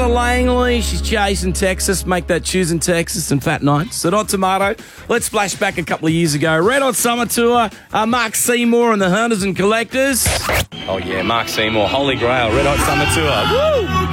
Donna Langley, she's chasing Texas. Make that choosing Texas and Fat Nights. So not Tomato. Let's flash back a couple of years ago. Red Hot Summer Tour, Mark Seymour and the Hunters and Collectors. Oh yeah, Mark Seymour, Holy Grail, Red Hot Summer Tour. Woo!